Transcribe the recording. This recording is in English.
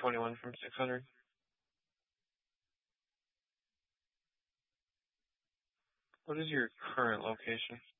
21 from 600. What is your current location?